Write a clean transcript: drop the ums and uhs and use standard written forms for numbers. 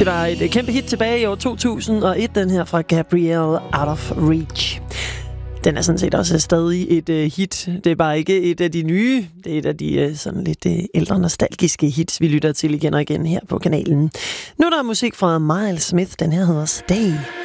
Det var et kæmpe hit tilbage i år 2001, den her fra Gabrielle, Out of Reach. Den er sådan set også stadig et hit. Det er bare ikke et af de nye. Det er et af de sådan lidt ældre nostalgiske hits, vi lytter til igen og igen her på kanalen. Nu er der musik fra Miles Smith. Den her hedder Stay.